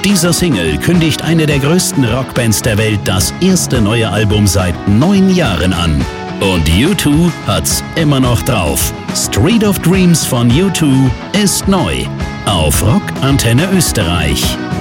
dieser Single kündigt eine der größten Rockbands der Welt das erste neue Album seit 9 Jahren an. Und U2 hat's immer noch drauf. Street of Dreams von U2 ist neu auf Rock Antenne Österreich.